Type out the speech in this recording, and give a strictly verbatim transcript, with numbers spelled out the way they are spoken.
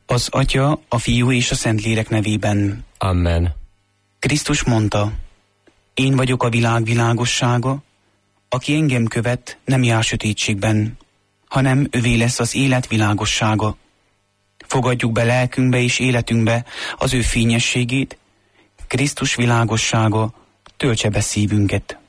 Az Atya, a Fiú és a Szentlélek nevében. Amen. Krisztus mondta, én vagyok a világ világossága, aki engem követ, nem jár sötétségben, hanem övé lesz az élet világossága. Fogadjuk be lelkünkbe és életünkbe az ő fényességét, Krisztus világossága töltse be szívünket.